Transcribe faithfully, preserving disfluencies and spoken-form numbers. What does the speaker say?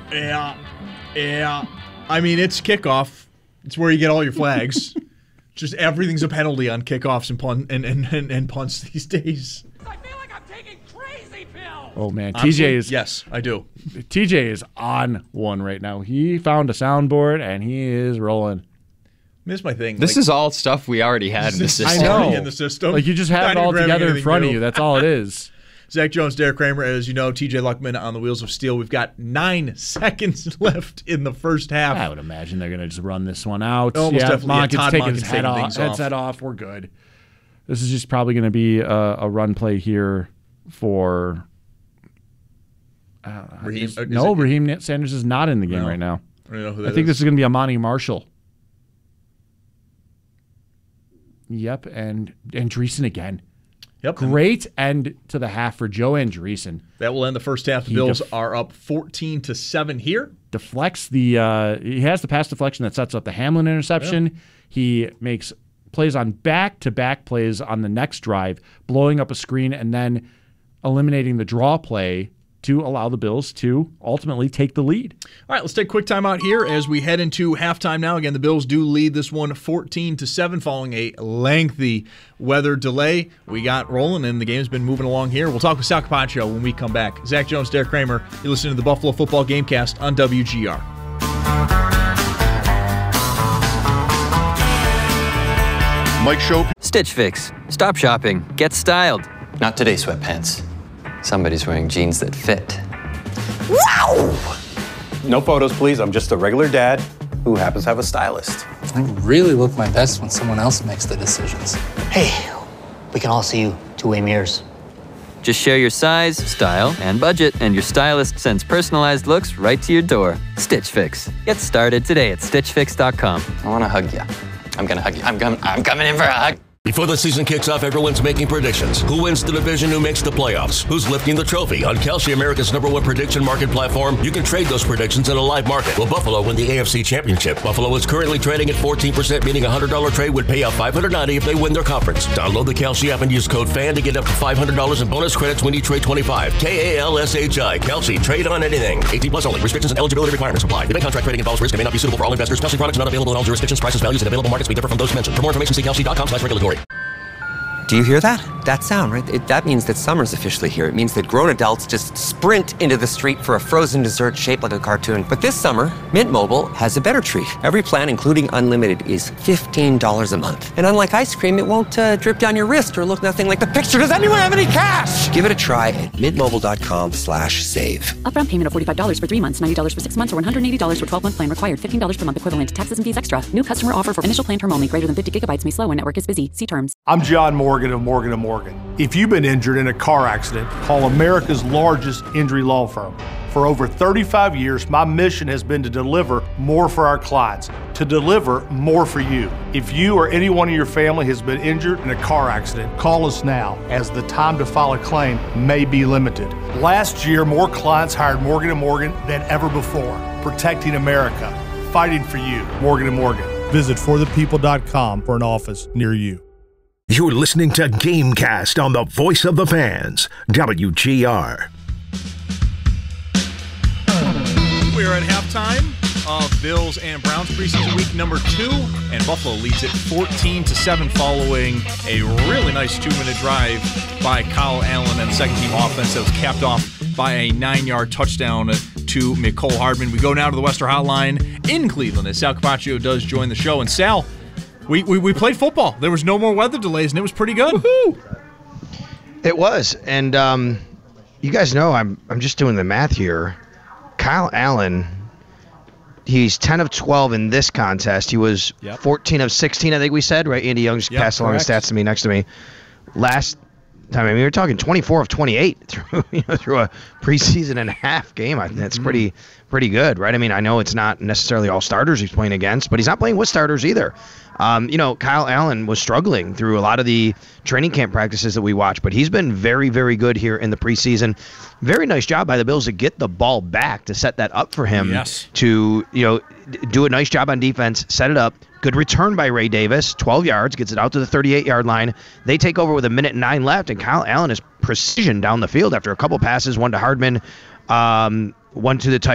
Yeah, yeah. I mean, it's kickoff. It's where you get all your flags. Just everything's a penalty on kickoffs and punt and, and, and, and punts these days. I feel like I'm taking crazy pills. Oh man, Honestly, T J is yes, I do. T J is on one right now. He found a soundboard and he is rolling. This is my thing. This like, is all stuff we already had in the this is system. I know. in the system. Like you just have Not it all even grabbing together in anything front new. of you. That's all it is. Zach Jones, Derek Kramer, as you know, T J Luckman on the wheels of steel. We've got nine seconds left in the first half. I would imagine they're going to just run this one out. Almost yeah, definitely. Yeah, Monken's Todd taking Monken's his head taking off, things off. headset off. We're good. This is just probably going to be a, a run play here for. Uh, Raheem, is- is no, it- Raheem Sanders is not in the game No. right now. I don't know who I that think is. this is going to be Amani Marshall. Yep, and Andreessen again. Yep. Great end to the half for Joe Andreessen. That will end the first half. The He Bills def- are up fourteen to seven here. Deflects the uh, he has the pass deflection that sets up the Hamlin interception. He makes plays on back-to-back plays on the next drive, blowing up a screen and then eliminating the draw play to allow the Bills to ultimately take the lead. All right, let's take a quick time out here as we head into halftime now. Again, the Bills do lead this one fourteen to seven following a lengthy weather delay. We got rolling, and the game's been moving along here. We'll talk with Sal Capaccio when we come back. Zach Jones, Derek Kramer, you're listening to the Buffalo Football Gamecast on W G R. Mike Show. Stitch Fix. Stop shopping. Get styled. Not today, sweatpants. Somebody's wearing jeans that fit. No photos, please. I'm just a regular dad who happens to have a stylist. I really look my best when someone else makes the decisions. Hey, we can all see you two-way mirrors. Just share your size, style, and budget, and your stylist sends personalized looks right to your door. Stitch Fix. Get started today at stitch fix dot com. I want to hug you. I'm going to hug you. I'm, com- I'm coming in for a hug. Before the season kicks off, everyone's making predictions. Who wins the division? Who makes the playoffs? Who's lifting the trophy? On Kalshi, America's number one prediction market platform, you can trade those predictions in a live market. Will Buffalo win the A F C Championship? Buffalo is currently trading at fourteen percent, meaning a one hundred dollars trade would pay out five hundred ninety dollars if they win their conference. Download the Kalshi app and use code FAN to get up to five hundred dollars in bonus credits when you trade twenty-five. K A L S H I. Kalshi. Trade on anything. eighteen plus only. Restrictions and eligibility requirements apply. The bank contract trading involves risk and may not be suitable for all investors. Kalshi products not available in all jurisdictions. Prices, values, and available markets may differ from those mentioned. For more information, see kalshi dot com slash regulatory. Do you hear that? That sound, right? It, that means that summer's officially here. It means that grown adults just sprint into the street for a frozen dessert shaped like a cartoon. But this summer, Mint Mobile has a better treat. Every plan, including unlimited, is fifteen dollars a month. And unlike ice cream, it won't uh, drip down your wrist or look nothing like the picture. Does anyone have any cash? Give it a try at mintmobile.com slash save. Upfront payment of forty-five dollars for three months, ninety dollars for six months, or one hundred eighty dollars for twelve-month plan required. fifteen dollars per month equivalent. Taxes and fees extra. New customer offer for initial plan term only. Greater than fifty gigabytes may slow when network is busy. See terms. I'm John Morgan of Morgan and Morgan. If you've been injured in a car accident, call America's largest injury law firm. For over thirty-five years, my mission has been to deliver more for our clients, to deliver more for you. If you or anyone in your family has been injured in a car accident, call us now, as the time to file a claim may be limited. Last year, more clients hired Morgan and Morgan than ever before, protecting America, fighting for you. Morgan and Morgan. Visit for the people dot com for an office near you. You're listening to Gamecast on the Voice of the Fans, W G R. We are at halftime of Bills and Browns preseason week number two, and Buffalo leads it fourteen to seven following a really nice two-minute drive by Kyle Allen and the second-team offense that was capped off by a nine-yard touchdown to Mecole Hardman. We go now to the Western Hotline in Cleveland as Sal Capaccio does join the show. And Sal, we, we, we played football. There was no more weather delays, and it was pretty good. Woohoo! It was, and um, you guys know I'm I'm just doing the math here. Kyle Allen, he's ten of twelve in this contest. He was yep. fourteen of sixteen, I think we said, right? Andy Young just yep, passed along the stats to me next to me. Last time, I mean, we were talking twenty-four of twenty-eight through you know through a preseason and a half game. I think that's mm-hmm. pretty pretty good, right? I mean, I know it's not necessarily all starters he's playing against, but he's not playing with starters either. Um, you know, Kyle Allen was struggling through a lot of the training camp practices that we watched, but he's been very, very good here in the preseason. Very nice job by the Bills to get the ball back, to set that up for him yes. to, you know, do a nice job on defense, set it up. Good return by Ray Davis, twelve yards, gets it out to the thirty-eight-yard line. They take over with a minute and nine left, and Kyle Allen is precision down the field after a couple passes, one to Hardman, um, one to the tight